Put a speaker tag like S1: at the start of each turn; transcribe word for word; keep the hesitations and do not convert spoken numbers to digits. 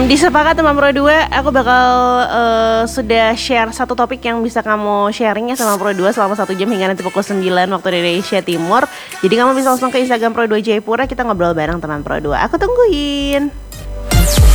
S1: Disepakat teman Pro dua, aku bakal uh, sudah share satu topik yang bisa kamu sharing ya sama Pro dua selama satu jam hingga nanti pukul sembilan waktu Indonesia Timur. Jadi kamu bisa langsung ke Instagram Pro dua Jayapura, kita ngobrol bareng teman Pro dua. Aku tungguin.